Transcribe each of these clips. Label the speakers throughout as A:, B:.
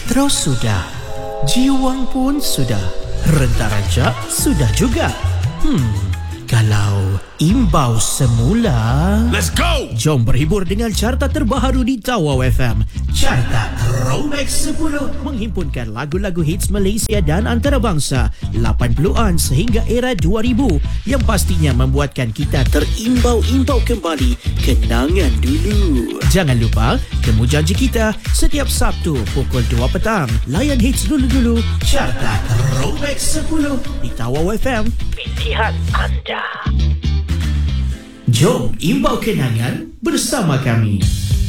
A: Intro sudah, jiwang pun sudah, rentar rajak sudah juga. Kalau imbau semula,
B: let's go!
A: Jom berhibur dengan carta terbaru di Tawau FM. Carta Throwback 10 menghimpunkan lagu-lagu hits Malaysia dan antarabangsa 80-an sehingga era 2000 yang pastinya membuatkan kita terimbau-imbau kembali kenangan dulu. Jangan lupa, temu janji kita setiap Sabtu pukul 2 petang. Layan hits dulu-dulu, Carta Throwback 10 di Tawau FM. Pilihan anda. Jom imbau kenangan bersama kami.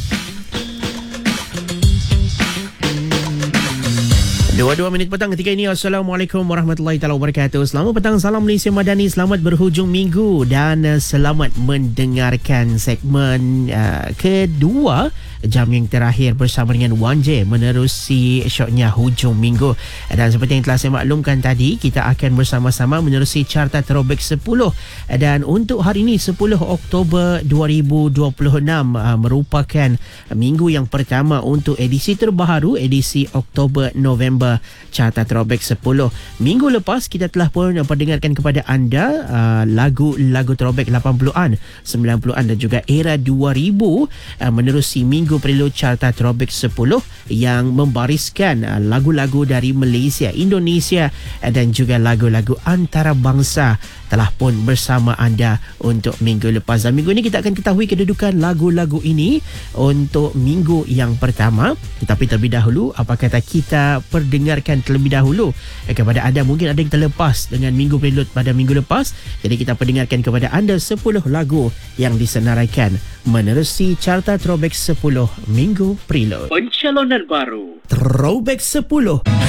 A: 22 minit petang ketika ini. Assalamualaikum warahmatullahi taala wabarakatuh. Selamat petang, salam Malaysia Madani. Selamat berhujung minggu dan selamat mendengarkan segmen kedua jam yang terakhir bersama dengan Wan J menerusi syoknya hujung minggu. Dan seperti yang telah saya maklumkan tadi, kita akan bersama-sama menerusi carta Throwback 10. Dan untuk hari ini 10 Oktober 2026 merupakan minggu yang pertama untuk edisi terbaru, edisi Oktober November carta Throwback 10. Minggu lepas kita telah pun perdengarkan kepada anda lagu-lagu throwback 80-an, 90-an dan juga era 2000 menerusi minggu prelude carta Throwback 10 yang membariskan lagu-lagu dari Malaysia, Indonesia dan juga lagu-lagu antarabangsa telah pun bersama anda untuk minggu lepas. Dan minggu ini kita akan ketahui kedudukan lagu-lagu ini untuk minggu yang pertama. Tetapi terlebih dahulu, apa kata kita perdengarkan terlebih dahulu kepada anda. Mungkin ada yang terlepas dengan minggu prelude pada minggu lepas. Jadi kita perdengarkan kepada anda 10 lagu yang disenaraikan menerusi carta Throwback 10 minggu prelude. Pencalonan baru Throwback 10.